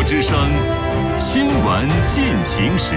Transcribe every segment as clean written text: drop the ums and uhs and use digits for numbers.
之声新闻进行时。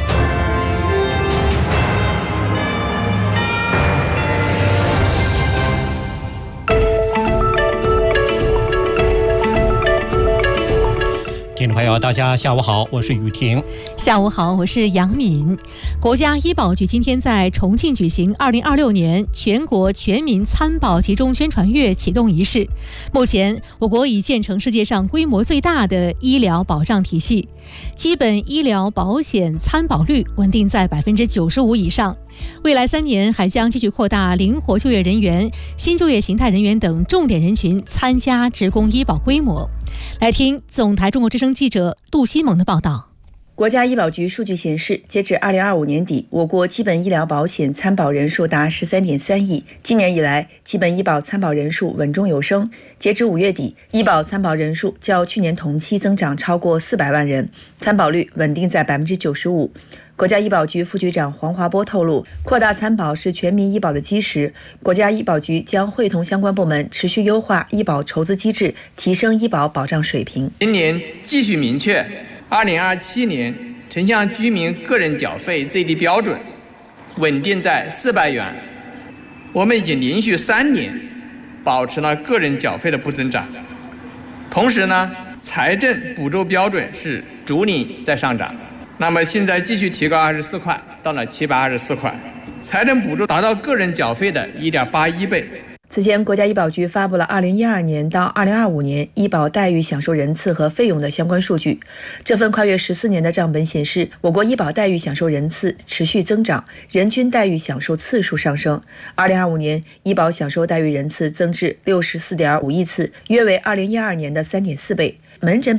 听众朋友，大家下午好，我是雨婷。 下午好，我是杨敏。国家医保局今天在重庆举行2026年全国全民参保集中宣传月启动仪式。目前，我国已建成世界上规模最大的医疗保障体系，基本医疗保险参保率稳定在95%以上。未来3年还将继续扩大灵活就业人员、新就业形态人员等重点人群参加职工医保规模。来听总台中国之声记者杜希萌的报道。 国家医保局数据显示，截至2025年底，我国基本医疗保险参保人数达13.3亿。今年以来，基本医保参保人数稳中有升。截至5月底，医保参保人数较去年同期增长超过400万人，参保率稳定在95%。国家医保局副局长黄华波透露，扩大参保是全民医保的基石。国家医保局将会同相关部门持续优化医保筹资机制，提升医保保障水平。 今年继续明确2027年城乡居民个人缴费最低标准稳定在400元。我们已经连续3年保持了个人缴费的不增长。同时呢，财政补助标准是逐年在上涨。那么现在继续提高24块，到了724块，财政补助达到个人缴费的1.81倍。 此前，国家医保局发布了2012年到2025年医保待遇享受人次和费用的相关数据。这份跨越14年的账本显示，我国医保待遇享受人次持续增长，人均待遇享受次数上升。2025年，医保享受待遇人次增至64.5亿次，约为2012年的3.4倍。门诊